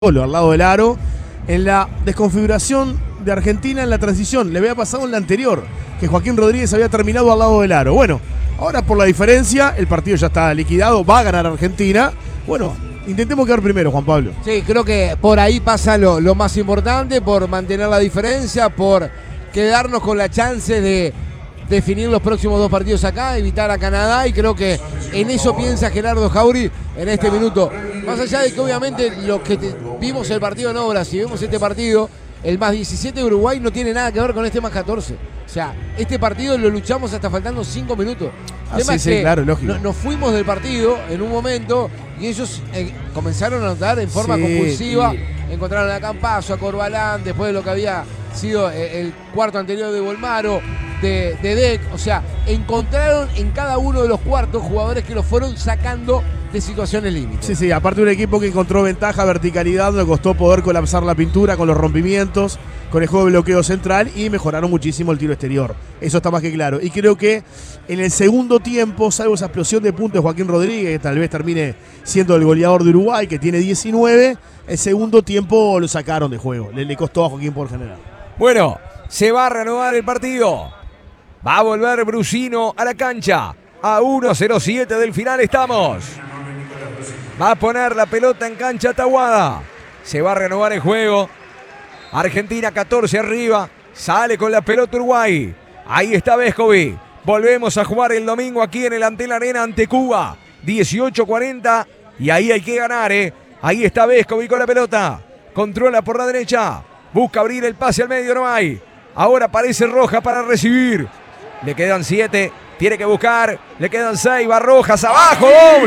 solo al lado del aro. En la desconfiguración de Argentina en la transición, le había pasado en la anterior, que Joaquín Rodríguez había terminado al lado del aro. Bueno, ahora por la diferencia, el partido ya está liquidado, va a ganar Argentina. Bueno, intentemos quedar primero, Juan Pablo. Sí, creo que por ahí pasa lo más importante, por mantener la diferencia, por quedarnos con la chance de definir los próximos dos partidos acá, evitar a Canadá, y creo que en eso piensa Gerardo Jauri en este minuto. Más allá de que obviamente lo que vimos el partido en obras, si vemos este partido, el más 17 de Uruguay no tiene nada que ver con este más 14. O sea, este partido lo luchamos hasta faltando 5 minutos. Sí, claro, lógico. Nos fuimos del partido en un momento y ellos comenzaron a anotar en forma compulsiva. Encontraron a Campazzo, a Corbalán, después de lo que había sido el cuarto anterior de Bolmaro, de Dec. O sea, encontraron en cada uno de los cuartos jugadores que los fueron sacando de situaciones límites. Sí, aparte un equipo que encontró ventaja, verticalidad, le costó poder colapsar la pintura con los rompimientos, con el juego de bloqueo central, y mejoraron muchísimo el tiro exterior. Eso está más que claro. Y creo que en el segundo tiempo, salvo esa explosión de puntos de Joaquín Rodríguez, que tal vez termine siendo el goleador de Uruguay, que tiene 19, el segundo tiempo lo sacaron de juego. Le costó a Joaquín por general. Bueno, se va a reanudar el partido. Va a volver Brusino a la cancha. A 1:07 del final estamos. Va a poner la pelota en cancha Tahuada. Se va a renovar el juego. Argentina 14 arriba. Sale con la pelota Uruguay. Ahí está Vescovi. Volvemos a jugar el domingo aquí en el Antel Arena ante Cuba. 18:40. Y ahí hay que ganar, Ahí está Vescovi con la pelota. Controla por la derecha. Busca abrir el pase al medio, no hay. Ahora aparece Rojas para recibir. Le quedan 7. Tiene que buscar. Le quedan 6. Va Rojas abajo.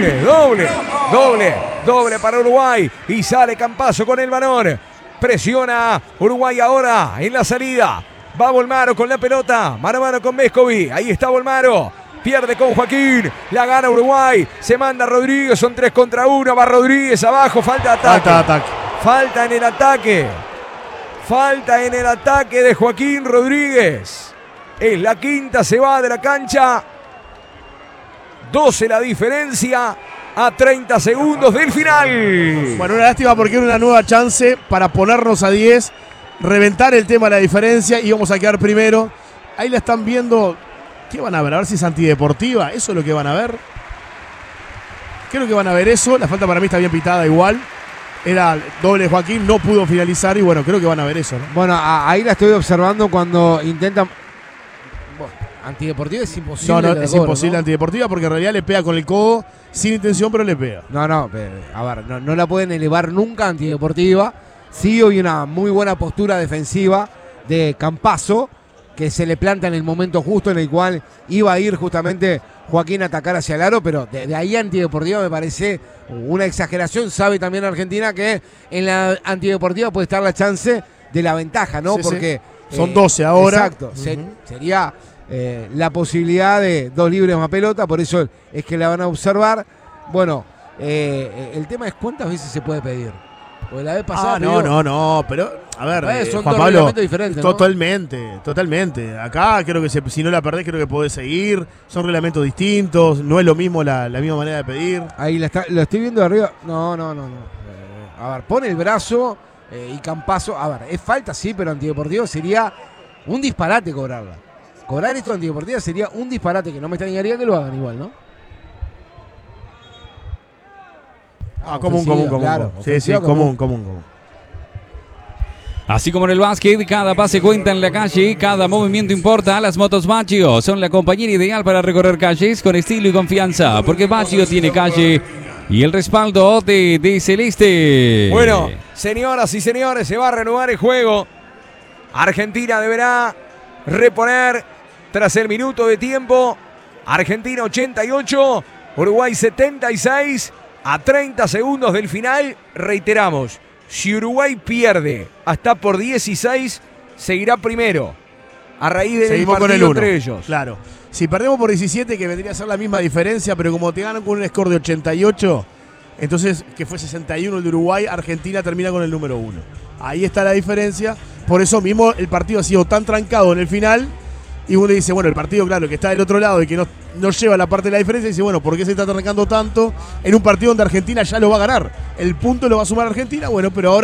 Doble para Uruguay. Y sale Campazzo con el balón. Presiona Uruguay ahora en la salida. Va Bolmaro con la pelota. Mano a mano con Vescovi. Ahí está Bolmaro. Pierde con Joaquín. La gana Uruguay. Se manda Rodríguez. Son 3 contra 1. Va Rodríguez abajo. Falta de ataque. Falta en el ataque. Falta en el ataque de Joaquín Rodríguez. Es la quinta, se va de la cancha. 12 la diferencia a 30 segundos del final. Bueno, una lástima porque era una nueva chance para ponernos a 10, reventar el tema de la diferencia y vamos a quedar primero. Ahí la están viendo. ¿Qué van a ver? A ver si es antideportiva. ¿Eso es lo que van a ver? Creo que van a ver eso. La falta para mí está bien pitada igual. Era doble Joaquín, no pudo finalizar y bueno, creo que van a ver eso, ¿no? Bueno, ahí la estoy observando cuando intentan... Bueno, antideportiva es imposible. No, es imposible antideportiva porque en realidad le pega con el codo sin intención, pero le pega. No, a ver, no la pueden elevar nunca antideportiva. Sí, hoy una muy buena postura defensiva de Campazzo, que se le planta en el momento justo en el cual iba a ir justamente Joaquín a atacar hacia el aro, pero de ahí antideportiva me parece una exageración. Sabe también Argentina que en la antideportiva puede estar la chance de la ventaja, ¿no? Sí, porque son 12 ahora. Exacto, sería la posibilidad de 2 libres más pelota, por eso es que la van a observar. Bueno, el tema es cuántas veces se puede pedir. Porque la vez pasada no, pero a ver, son Juan dos Pablo, reglamentos diferentes, ¿no? Totalmente. Acá creo que si no la perdés, creo que podés seguir. Son reglamentos distintos, no es lo mismo la misma manera de pedir. Ahí lo estoy viendo de arriba. No. A ver, pone el brazo y Campazzo. A ver, es falta, sí, pero antideportivo sería un disparate cobrarla. Cobrar esto antideportiva sería un disparate, que no me extrañaría que lo hagan igual, ¿no? Común. Claro, Sí, común. Así como en el básquet, cada pase cuenta en la calle, cada movimiento importa. Las motos Baggio son la compañera ideal para recorrer calles con estilo y confianza, porque Baggio tiene calle y el respaldo de Celeste. Bueno, señoras y señores, se va a reanudar el juego. Argentina deberá reponer tras el minuto de tiempo. Argentina 88, Uruguay 76. A 30 segundos del final, reiteramos, si Uruguay pierde hasta por 16, seguirá primero. A raíz del partido entre ellos. Claro. Si perdemos por 17, que vendría a ser la misma diferencia, pero como te ganan con un score de 88, entonces, que fue 61 el de Uruguay, Argentina termina con el número 1. Ahí está la diferencia. Por eso mismo el partido ha sido tan trancado en el final. Y uno dice, bueno, el partido, claro, que está del otro lado y que no lleva la parte de la diferencia, dice, bueno, ¿por qué se está arrancando tanto en un partido donde Argentina ya lo va a ganar? El punto lo va a sumar Argentina, bueno, pero ahora